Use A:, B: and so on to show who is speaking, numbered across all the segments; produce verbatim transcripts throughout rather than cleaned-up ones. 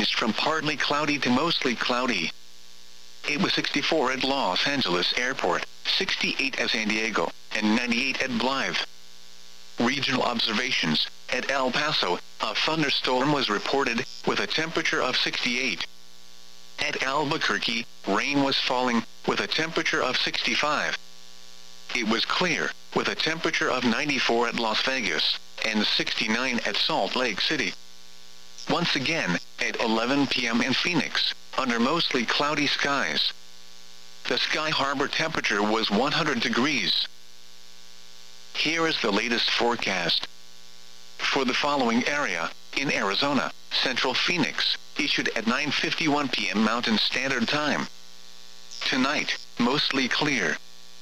A: ranged from partly cloudy to mostly cloudy. It was sixty-four at Los Angeles Airport, sixty-eight at San Diego, and ninety-eight at Blythe. Regional observations. At El Paso, a thunderstorm was reported, with a temperature of sixty-eight. At Albuquerque, rain was falling, with a temperature of sixty-five. It was clear, with a temperature of ninety-four at Las Vegas, and sixty-nine at Salt Lake City. Once again, at eleven p m in Phoenix, under mostly cloudy skies. The Sky Harbor temperature was one hundred degrees. Here is the latest forecast. For the following area, in Arizona, Central Phoenix, issued at nine fifty-one p m Mountain Standard Time. Tonight, mostly clear.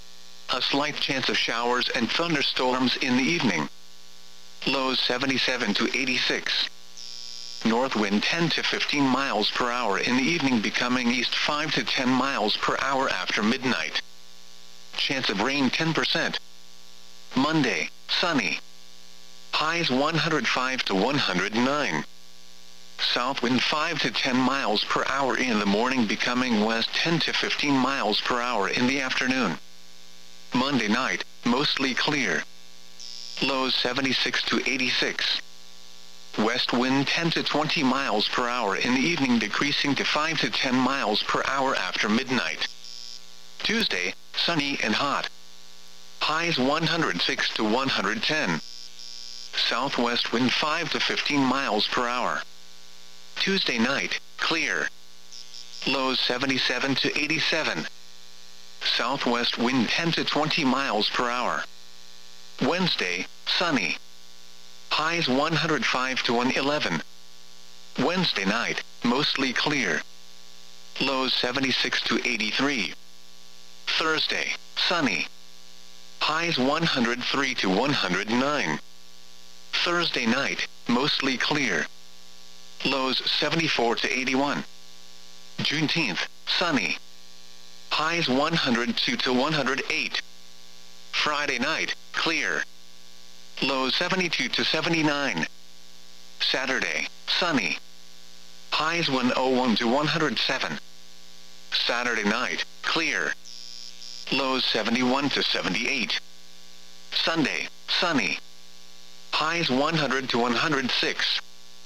A: A slight chance of showers and thunderstorms in the evening. Lows seventy-seven to eighty-six. North wind ten to fifteen miles per hour in the evening, becoming east five to ten miles per hour after midnight. Chance of rain ten percent. Monday, sunny. Highs one hundred five to one hundred nine. South wind five to ten miles per hour in the morning, becoming west ten to fifteen miles per hour in the afternoon. Monday night, mostly clear. Lows seventy-six to eighty-six. West wind ten to twenty miles per hour in the evening, decreasing to five to ten miles per hour after midnight. Tuesday, sunny and hot. Highs one hundred six to one hundred ten. Southwest wind five to fifteen miles per hour. Tuesday night, clear. Lows seventy-seven to eighty-seven. Southwest wind ten to twenty miles per hour. Wednesday, sunny. Highs one hundred five to one eleven. Wednesday night, mostly clear. Lows seventy-six to eighty-three. Thursday, sunny. Highs one hundred three to one hundred nine. Thursday night, mostly clear. Lows seventy-four to eighty-one. Juneteenth, sunny. Highs one hundred two to one hundred eight. Friday night, clear. Lows seventy-two to seventy-nine. Saturday, sunny. Highs one oh one to one hundred seven. Saturday night, clear. Lows seventy-one to seventy-eight. Sunday, sunny. Highs one hundred to one hundred six.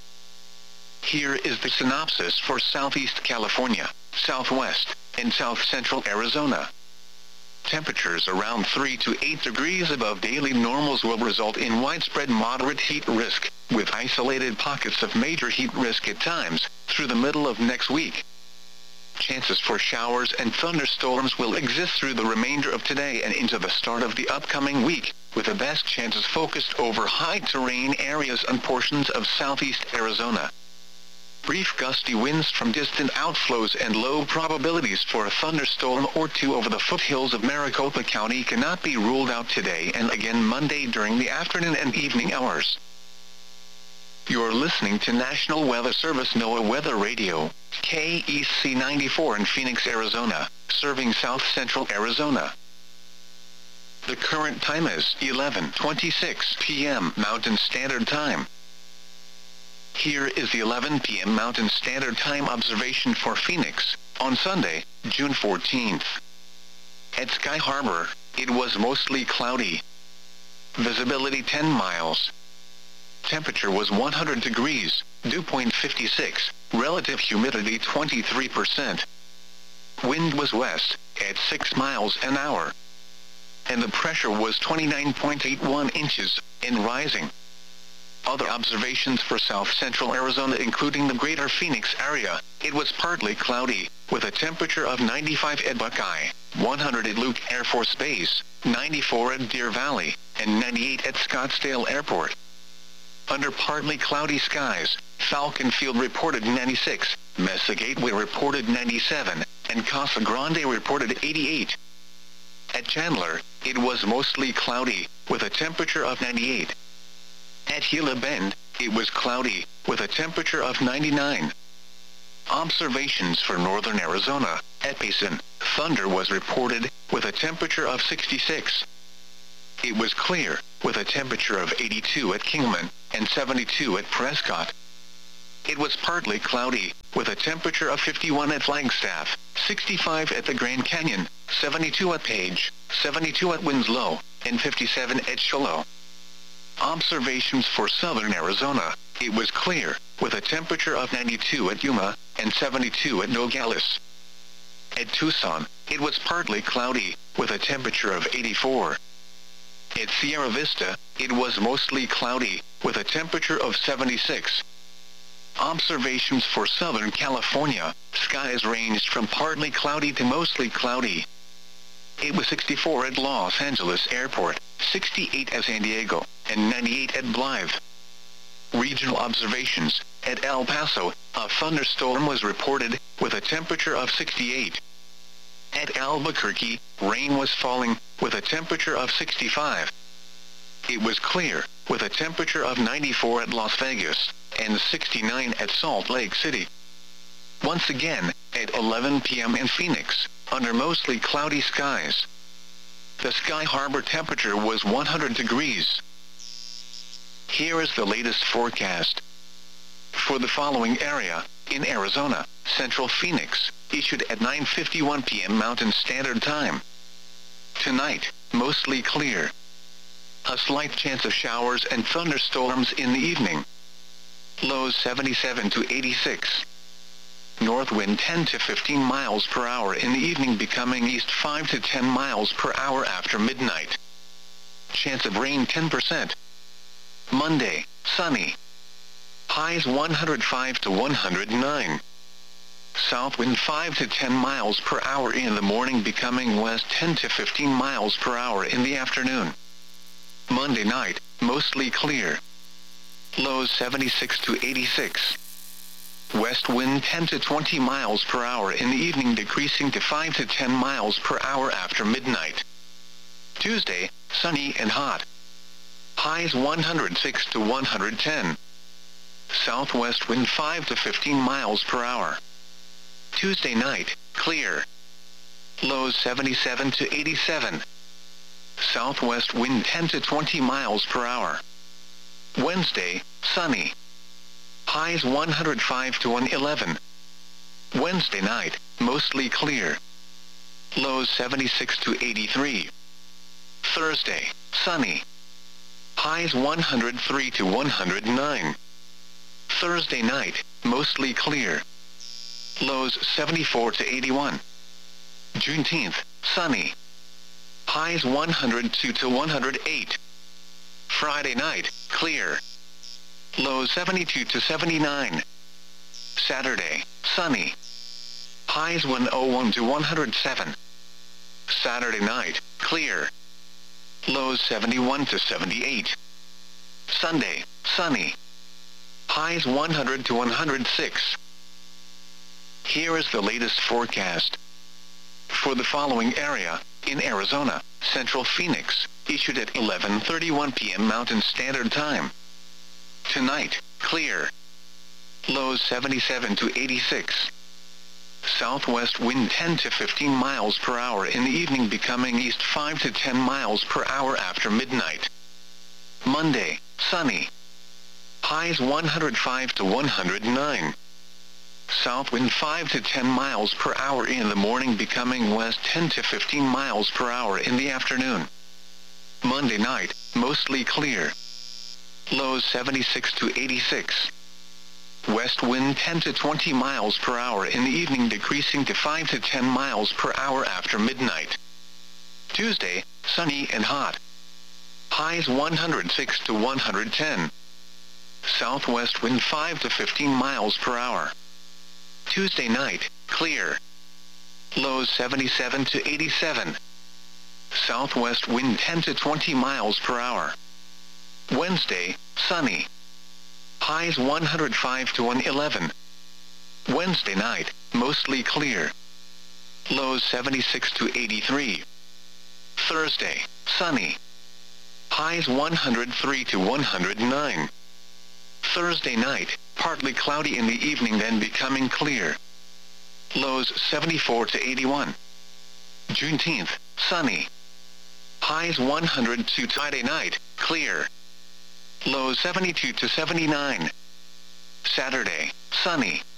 A: Here is the synopsis for Southeast California, Southwest, and South Central Arizona. Temperatures around three to eight degrees above daily normals will result in widespread moderate heat risk, with isolated pockets of major heat risk at times, through the middle of next week. Chances for showers and thunderstorms will exist through the remainder of today and into the start of the upcoming week, with the best chances focused over high-terrain areas and portions of southeast Arizona. Brief gusty winds from distant outflows and low probabilities for a thunderstorm or two over the foothills of Maricopa County cannot be ruled out today and again Monday during the afternoon and evening hours. You're listening to National Weather Service NOAA Weather Radio, K E C ninety-four in Phoenix, Arizona, serving South Central Arizona. The current time is eleven twenty-six p m Mountain Standard Time. Here is the eleven p m Mountain Standard Time observation for Phoenix, on Sunday, June fourteenth. At Sky Harbor, it was mostly cloudy. Visibility ten miles. Temperature was one hundred degrees, dew point fifty-six, relative humidity twenty-three percent. Wind was west, at six miles an hour. And the pressure was twenty-nine point eight one inches, and rising. Other observations for South Central Arizona, including the greater Phoenix area, it was partly cloudy, with a temperature of ninety-five at Buckeye, one hundred at Luke Air Force Base, ninety-four at Deer Valley, and ninety-eight at Scottsdale Airport. Under partly cloudy skies, Falcon Field reported ninety-six, Mesa Gateway reported ninety-seven, and Casa Grande reported eighty-eight. At Chandler, it was mostly cloudy, with a temperature of ninety-eight. At Gila Bend, it was cloudy, with a temperature of ninety-nine. Observations for northern Arizona, at Payson, thunder was reported, with a temperature of sixty-six. It was clear, with a temperature of eighty-two at Kingman, and seventy-two at Prescott. it was partly cloudy, with a temperature of fifty-one at Flagstaff, sixty-five at the Grand Canyon, seventy-two at Page, seventy-two at Winslow, and fifty-seven at Shiloh. Observations for southern Arizona, it was clear, with a temperature of ninety-two at Yuma, and seventy-two at Nogales. At Tucson, it was partly cloudy, with a temperature of eighty-four. At Sierra Vista, it was mostly cloudy, with a temperature of seventy-six. Observations for Southern California, skies ranged from partly cloudy to mostly cloudy. It was sixty-four at Los Angeles Airport, sixty-eight at San Diego, and ninety-eight at Blythe. Regional observations, at El Paso, a thunderstorm was reported, with a temperature of sixty-eight. At Albuquerque, rain was falling, with a temperature of sixty-five. It was clear, with a temperature of ninety-four at Las Vegas, and sixty-nine at Salt Lake City. Once again, at eleven p m in Phoenix, under mostly cloudy skies. The Sky Harbor temperature was one hundred degrees. Here is the latest forecast. For the following area, in Arizona, Central Phoenix, issued at nine fifty-one p m Mountain Standard Time. Tonight, mostly clear. A slight chance of showers and thunderstorms in the evening. Lows seventy-seven to eighty-six. North wind ten to fifteen miles per hour in the evening, becoming east five to ten miles per hour after midnight. Chance of rain ten percent. Monday, sunny. Highs one hundred five to one hundred nine. South wind five to ten miles per hour in the morning, becoming west ten to fifteen miles per hour in the afternoon. Monday night, mostly clear. Lows seventy-six to eighty-six. West wind ten to twenty miles per hour in the evening, decreasing to five to ten miles per hour after midnight. Tuesday, sunny and hot. Highs one hundred six to one hundred ten. Southwest wind five to fifteen miles per hour. Tuesday night, clear. Lows seventy-seven to eighty-seven. Southwest wind ten to twenty miles per hour. Wednesday, sunny. Highs one hundred five to one hundred eleven. Wednesday night, mostly clear. Lows seventy-six to eighty-three. Thursday, sunny. Highs one hundred three to one hundred nine. Thursday night, mostly clear. Lows seventy-four to eighty-one. Juneteenth, sunny. Highs one hundred two to one hundred eight. Friday night, clear. Lows seventy-two to seventy-nine. Saturday, sunny. Highs one hundred one to one hundred seven. Saturday night, clear. Lows seventy-one to seventy-eight. Sunday, sunny. Highs one hundred to one hundred six. Here is the latest forecast. For the following area, in Arizona, Central Phoenix, issued at eleven thirty-one p m Mountain Standard Time. Tonight, clear. Lows seventy-seven to eighty-six. Southwest wind ten to fifteen miles per hour in the evening, becoming east five to ten miles per hour after midnight. Monday, sunny. Highs one hundred five to one hundred nine. South wind five to ten miles per hour in the morning, becoming west ten to fifteen miles per hour in the afternoon. Monday night, mostly clear. Lows seventy-six to eighty-six. West wind ten to twenty miles per hour in the evening, decreasing to five to ten miles per hour after midnight. Tuesday, sunny and hot. Highs one hundred six to one hundred ten. Southwest wind five to fifteen miles per hour. Tuesday night, clear. Lows seventy-seven to eighty-seven. Southwest wind ten to twenty miles per hour. Wednesday, sunny. Highs one hundred five to one hundred eleven. Wednesday night, mostly clear. Lows seventy-six to eighty-three. Thursday, sunny. Highs one hundred three to one hundred nine. Thursday night, partly cloudy in the evening, then becoming clear. Lows seventy-four to eighty-one. Juneteenth, sunny. Highs one hundred two. Friday night, clear. Lows seventy-two to seventy-nine. Saturday, sunny,